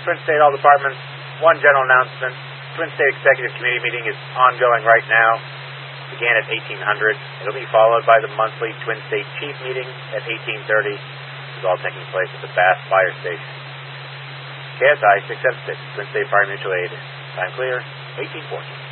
Twin State All Departments, one general announcement. Twin State Executive Committee meeting is ongoing right now. Began at 1800. It'll be followed by the monthly Twin State Chief meeting at 1830. It's all taking place at the Bass Fire Station. KSI 676, Twin State Fire Mutual Aid. Time clear, 1840.